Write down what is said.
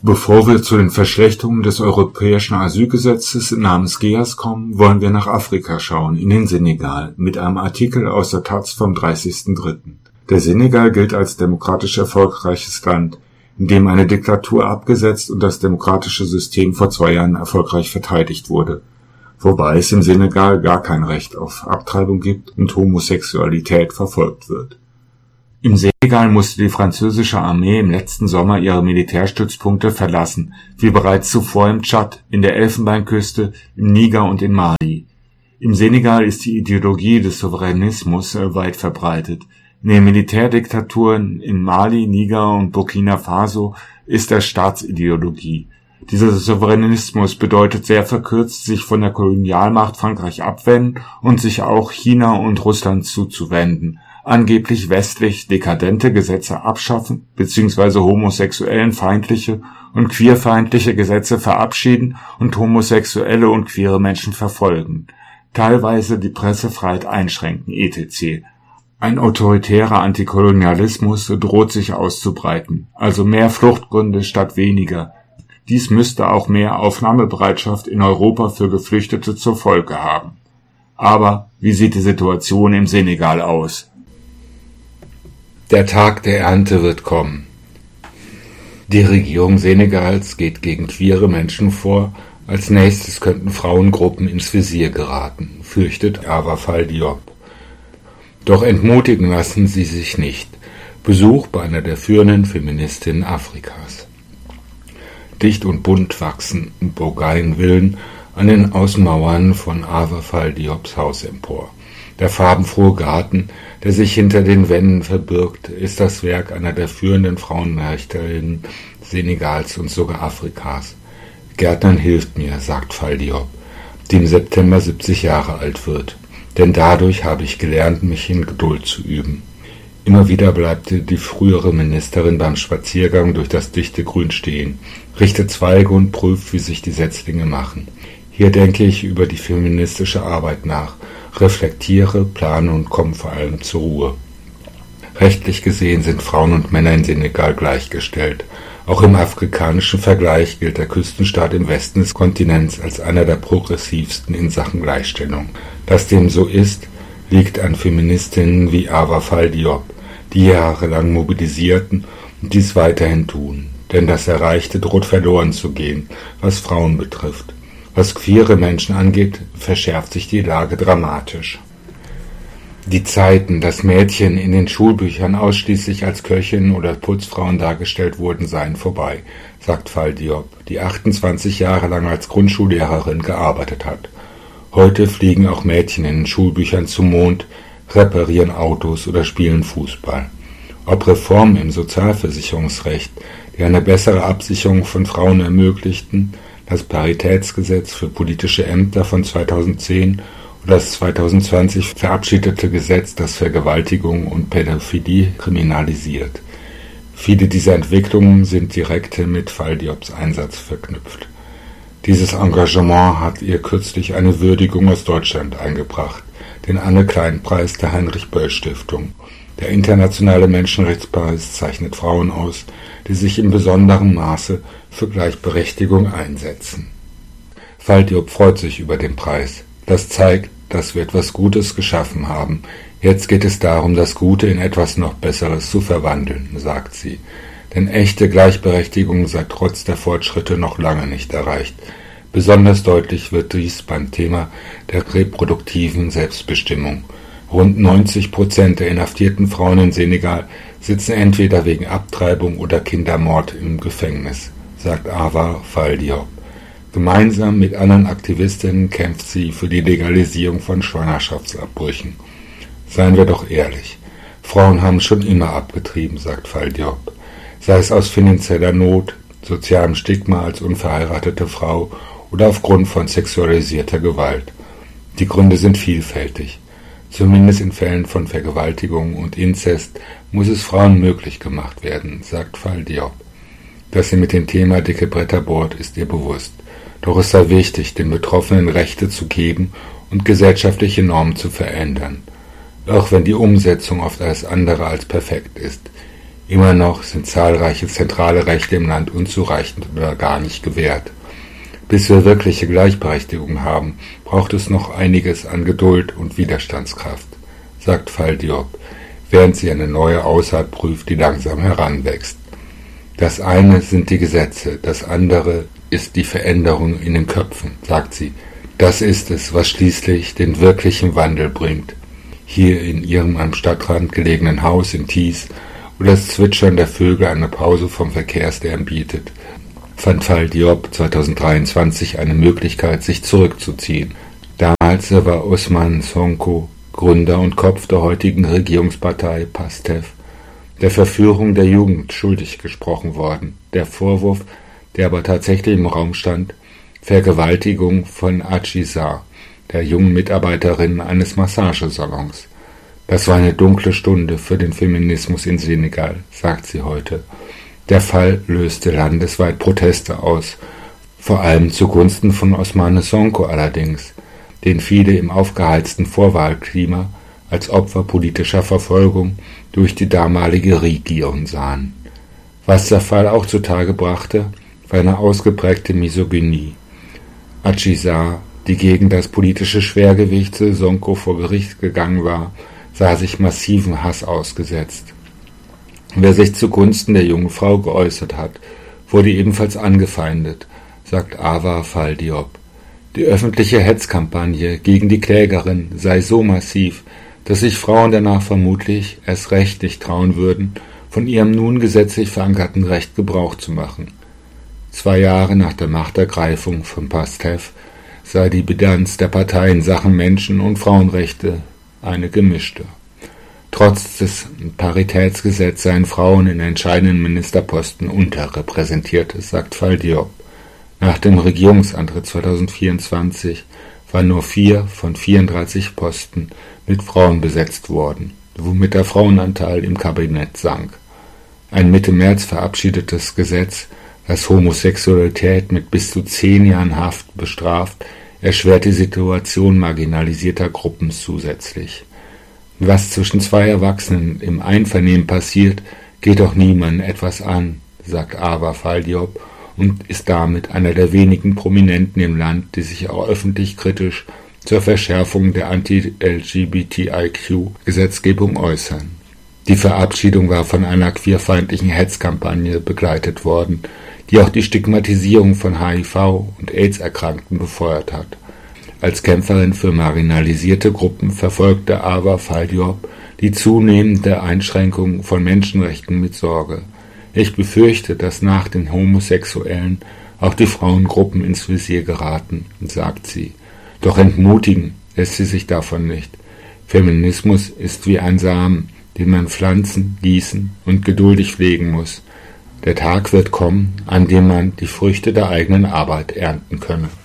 Bevor wir zu den Verschlechterungen des europäischen Asylgesetzes namens GEAS kommen, wollen wir nach Afrika schauen, in den Senegal, mit einem Artikel aus der taz vom 30.03. Der Senegal gilt als demokratisch erfolgreiches Land, in dem eine Diktatur abgesetzt und das demokratische System vor 2 Jahren erfolgreich verteidigt wurde, wobei es im Senegal gar kein Recht auf Abtreibung gibt und Homosexualität verfolgt wird. Im Senegal musste die französische Armee im letzten Sommer ihre Militärstützpunkte verlassen, wie bereits zuvor im Tschad, in der Elfenbeinküste, im Niger und in Mali. Im Senegal ist die Ideologie des Souveränismus weit verbreitet. In den Militärdiktaturen in Mali, Niger und Burkina Faso ist das Staatsideologie. Dieser Souveränismus bedeutet sehr verkürzt, sich von der Kolonialmacht Frankreich abwenden und sich auch China und Russland zuzuwenden, angeblich westlich dekadente Gesetze abschaffen bzw. homosexuellenfeindliche und queerfeindliche Gesetze verabschieden und homosexuelle und queere Menschen verfolgen, teilweise die Pressefreiheit einschränken etc. Ein autoritärer Antikolonialismus droht sich auszubreiten, also mehr Fluchtgründe statt weniger. Dies müsste auch mehr Aufnahmebereitschaft in Europa für Geflüchtete zur Folge haben. Aber wie sieht die Situation im Senegal aus? Der Tag der Ernte wird kommen. Die Regierung Senegals geht gegen queere Menschen vor, als nächstes könnten Frauengruppen ins Visier geraten, fürchtet Awa Fall Diop. Doch entmutigen lassen sie sich nicht. Besuch bei einer der führenden Feministinnen Afrikas. Dicht und bunt wachsen Bougainvillen an den Außenmauern von Awa Fall Diops Haus empor. Der farbenfrohe Garten, der sich hinter den Wänden verbirgt, ist das Werk einer der führenden Frauenrechtlerinnen Senegals und sogar Afrikas. Gärtnern hilft mir, sagt Fall Diop, die im September 70 Jahre alt wird. Denn dadurch habe ich gelernt, mich in Geduld zu üben. Immer wieder bleibt die frühere Ministerin beim Spaziergang durch das dichte Grün stehen, richtet Zweige und prüft, wie sich die Setzlinge machen. Hier denke ich über die feministische Arbeit nach, reflektiere, plane und komme vor allem zur Ruhe. Rechtlich gesehen sind Frauen und Männer in Senegal gleichgestellt. Auch im afrikanischen Vergleich gilt der Küstenstaat im Westen des Kontinents als einer der progressivsten in Sachen Gleichstellung. Dass dem so ist, liegt an Feministinnen wie Awa Fall Diop, die jahrelang mobilisierten und dies weiterhin tun. Denn das Erreichte droht verloren zu gehen, was Frauen betrifft. Was queere Menschen angeht, verschärft sich die Lage dramatisch. Die Zeiten, dass Mädchen in den Schulbüchern ausschließlich als Köchinnen oder Putzfrauen dargestellt wurden, seien vorbei, sagt Fall Diop, die 28 Jahre lang als Grundschullehrerin gearbeitet hat. Heute fliegen auch Mädchen in den Schulbüchern zum Mond, reparieren Autos oder spielen Fußball. Ob Reformen im Sozialversicherungsrecht, die eine bessere Absicherung von Frauen ermöglichten, das Paritätsgesetz für politische Ämter von 2010 oder das 2020 verabschiedete Gesetz, das Vergewaltigung und Pädophilie kriminalisiert. Viele dieser Entwicklungen sind direkt mit Fall Diops Einsatz verknüpft. Dieses Engagement hat ihr kürzlich eine Würdigung aus Deutschland eingebracht, den Anne-Klein-Preis der Heinrich-Böll-Stiftung. Der internationale Menschenrechtspreis zeichnet Frauen aus, die sich in besonderem Maße für Gleichberechtigung einsetzen. Fall Diop freut sich über den Preis. Das zeigt, dass wir etwas Gutes geschaffen haben. Jetzt geht es darum, das Gute in etwas noch Besseres zu verwandeln, sagt sie. Denn echte Gleichberechtigung sei trotz der Fortschritte noch lange nicht erreicht. Besonders deutlich wird dies beim Thema der reproduktiven Selbstbestimmung. Rund 90% der inhaftierten Frauen in Senegal sitzen entweder wegen Abtreibung oder Kindermord im Gefängnis, sagt Awa Fall Diop. Gemeinsam mit anderen Aktivistinnen kämpft sie für die Legalisierung von Schwangerschaftsabbrüchen. Seien wir doch ehrlich, Frauen haben schon immer abgetrieben, sagt Fall Diop. Sei es aus finanzieller Not, sozialem Stigma als unverheiratete Frau oder aufgrund von sexualisierter Gewalt. Die Gründe sind vielfältig. Zumindest in Fällen von Vergewaltigung und Inzest muss es Frauen möglich gemacht werden, sagt Fall Diop. Dass sie mit dem Thema dicke Bretter bohrt, ist ihr bewusst. Doch es sei wichtig, den Betroffenen Rechte zu geben und gesellschaftliche Normen zu verändern. Auch wenn die Umsetzung oft alles andere als perfekt ist. Immer noch sind zahlreiche zentrale Rechte im Land unzureichend oder gar nicht gewährt. Bis wir wirkliche Gleichberechtigung haben, braucht es noch einiges an Geduld und Widerstandskraft, sagt Fall Diop, während sie eine neue Aussaat prüft, die langsam heranwächst. Das eine sind die Gesetze, das andere ist die Veränderung in den Köpfen, sagt sie. Das ist es, was schließlich den wirklichen Wandel bringt. Hier in ihrem am Stadtrand gelegenen Haus in Thies, wo das Zwitschern der Vögel eine Pause vom Verkehrslärm bietet, fand Fall Diop 2023 eine Möglichkeit, sich zurückzuziehen. Damals war Ousmane Sonko, Gründer und Kopf der heutigen Regierungspartei PASTEF, der Verführung der Jugend schuldig gesprochen worden. Der Vorwurf, der aber tatsächlich im Raum stand, Vergewaltigung von Adjisa, der jungen Mitarbeiterin eines Massagesalons. Das war eine dunkle Stunde für den Feminismus in Senegal, sagt sie heute. Der Fall löste landesweit Proteste aus, vor allem zugunsten von Ousmane Sonko allerdings, den viele im aufgeheizten Vorwahlklima als Opfer politischer Verfolgung durch die damalige Regierung sahen. Was der Fall auch zutage brachte, war eine ausgeprägte Misogynie. Adjisa, die gegen das politische Schwergewicht Sonko vor Gericht gegangen war, sah sich massiven Hass ausgesetzt. Wer sich zugunsten der jungen Frau geäußert hat, wurde ebenfalls angefeindet, sagt Awa Fall Diop. Die öffentliche Hetzkampagne gegen die Klägerin sei so massiv, dass sich Frauen danach vermutlich erst recht nicht trauen würden, von ihrem nun gesetzlich verankerten Recht Gebrauch zu machen. 2 Jahre nach der Machtergreifung von PASTEF sei die Bilanz der Partei in Sachen Menschen- und Frauenrechte eine gemischte. Trotz des Paritätsgesetzes seien Frauen in entscheidenden Ministerposten unterrepräsentiert, sagt Fall Diop. Nach dem Regierungsantritt 2024 waren nur 4 von 34 Posten mit Frauen besetzt worden, womit der Frauenanteil im Kabinett sank. Ein Mitte März verabschiedetes Gesetz, das Homosexualität mit bis zu 10 Jahren Haft bestraft, erschwert die Situation marginalisierter Gruppen zusätzlich. Was zwischen 2 Erwachsenen im Einvernehmen passiert, geht doch niemandem etwas an, sagt Awa Fall Diop und ist damit einer der wenigen Prominenten im Land, die sich auch öffentlich kritisch zur Verschärfung der Anti-LGBTIQ-Gesetzgebung äußern. Die Verabschiedung war von einer queerfeindlichen Hetzkampagne begleitet worden, die auch die Stigmatisierung von HIV- und AIDS-Erkrankten befeuert hat. Als Kämpferin für marginalisierte Gruppen verfolgte Awa Fall Diop die zunehmende Einschränkung von Menschenrechten mit Sorge. Ich befürchte, dass nach den Homosexuellen auch die Frauengruppen ins Visier geraten, sagt sie. Doch entmutigen lässt sie sich davon nicht. Feminismus ist wie ein Samen, den man pflanzen, gießen und geduldig pflegen muss. Der Tag wird kommen, an dem man die Früchte der eigenen Arbeit ernten könne.